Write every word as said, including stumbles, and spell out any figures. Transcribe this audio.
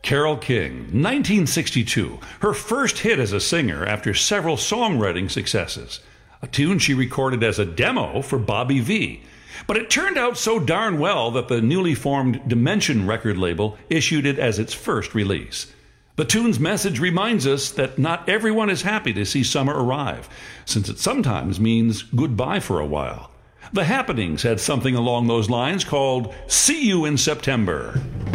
Carole King, nineteen sixty-two, her first hit as a singer after several songwriting successes. A tune she recorded as a demo for Bobby Vee. But it turned out so darn well that the newly formed Dimension record label issued it as its first release. The tune's message reminds us that not everyone is happy to see summer arrive, since it sometimes means goodbye for a while. The Happenings had something along those lines called See You in September.